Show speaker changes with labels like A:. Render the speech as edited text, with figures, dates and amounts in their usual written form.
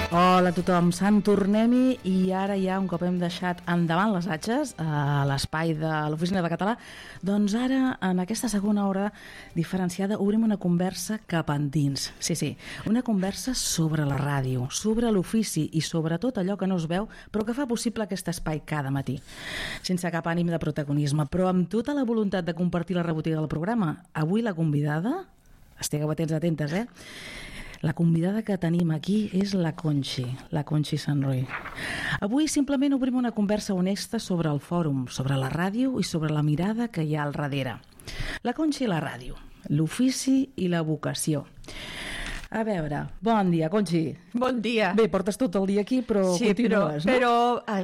A: Hola a tothom, Sant Tornem-hi i ara ja un cop hem deixat endavant les atxes a l'espai de l'Oficina de Català, doncs ara en aquesta segona hora diferenciada obrim una conversa cap endins. Sí, una conversa sobre la ràdio, sobre l'ofici i sobre tot allò que no es veu però que fa possible aquest espai cada matí. Sense cap ànim de protagonisme, però amb tota la voluntat de compartir la rebotiga del programa. Avui la convidada, estigueu atentes, la convidada que tenim aquí és la Conxi Sanroy. Avui simplement obrim una conversa honesta sobre el fòrum, sobre la ràdio i sobre la mirada que hi ha al darrere. La Conxi i la ràdio, l'ofici i la vocació. A veure, bon dia, Conxi.
B: Bon dia.
A: Bé, portes tot el dia aquí, però
B: sí,
A: continues,
B: però